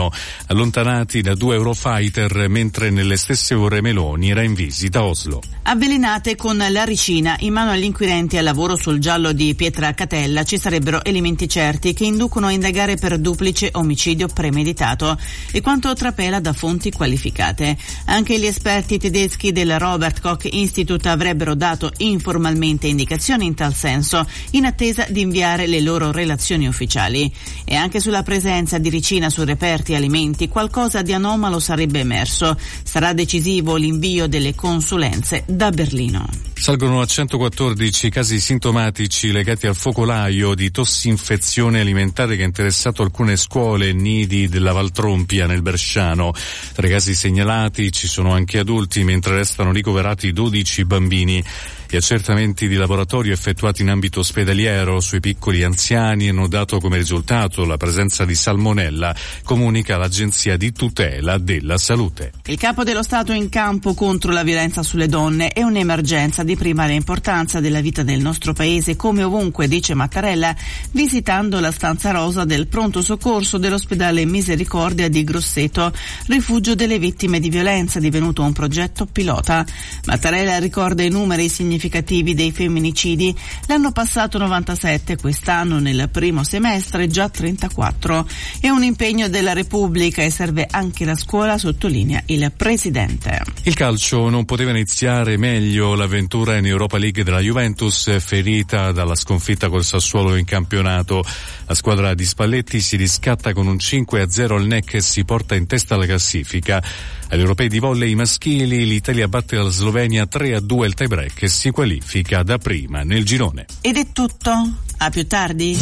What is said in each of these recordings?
Milano, allontanati da 2 Eurofighter mentre nelle stesse ore Meloni era in visita a Oslo. Avvelenate con la ricina, in mano agli inquirenti al lavoro sul giallo di Pietracatella ci sarebbero elementi certi che inducono a indagare per duplice omicidio premeditato, e quanto trapela da fonti qualificate. Anche gli esperti tedeschi del Robert Koch Institute avrebbero dato informalmente indicazioni in tal senso, in attesa di inviare le loro relazioni ufficiali. E anche sulla presenza di ricina su reperti alimenti qualcosa di anomalo sarebbe emerso. Sarà decisivo l'invio delle consulenze da Berlino. Salgono a 114 casi sintomatici legati al focolaio di tossinfezione alimentare che ha interessato alcune scuole e nidi della Valtrompia nel Bresciano. Tra i casi segnalati ci sono anche adulti, mentre restano ricoverati 12 bambini. Gli accertamenti di laboratorio effettuati in ambito ospedaliero sui piccoli anziani hanno dato come risultato la presenza di salmonella, comunica l'Agenzia di tutela della salute. Il capo dello Stato in campo contro la violenza sulle donne è un'emergenza di primaria importanza della vita del nostro paese, come ovunque, dice Mattarella, visitando la stanza rosa del pronto soccorso dell'ospedale Misericordia di Grosseto, rifugio delle vittime di violenza, divenuto un progetto pilota. Mattarella ricorda i numeri significativi dei femminicidi. L'anno passato 97, quest'anno nel primo semestre già 34. È un impegno della Repubblica e serve anche la scuola, sottolinea il Presidente. Il calcio non poteva iniziare meglio l'avventura in Europa League della Juventus, ferita dalla sconfitta col Sassuolo in campionato. La squadra di Spalletti si riscatta con un 5-0 al NEC e si porta in testa alla classifica. Agli europei di volley maschili l'Italia batte la Slovenia 3-2 al tie-break e si qualifica da prima nel girone. Ed è tutto. A più tardi.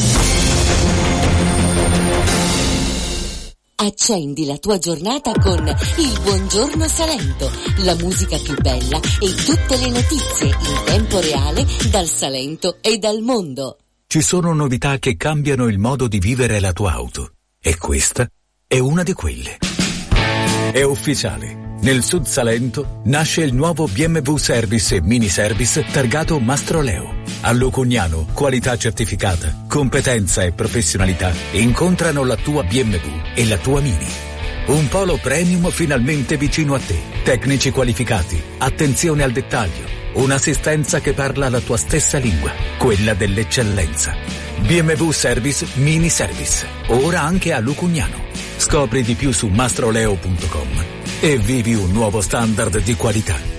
Accendi la tua giornata con il Buongiorno Salento, la musica più bella e tutte le notizie in tempo reale dal Salento e dal mondo. Ci sono novità che cambiano il modo di vivere la tua auto e questa è una di quelle. È ufficiale. Nel Sud Salento nasce il nuovo BMW Service e Mini Service targato Mastroleo. A Lucugnano, qualità certificata, competenza e professionalità incontrano la tua BMW e la tua Mini. Un polo premium finalmente vicino a te. Tecnici qualificati, attenzione al dettaglio, un'assistenza che parla la tua stessa lingua, quella dell'eccellenza. BMW Service Mini Service, ora anche a Lucugnano. Scopri di più su mastroleo.com e vivi un nuovo standard di qualità.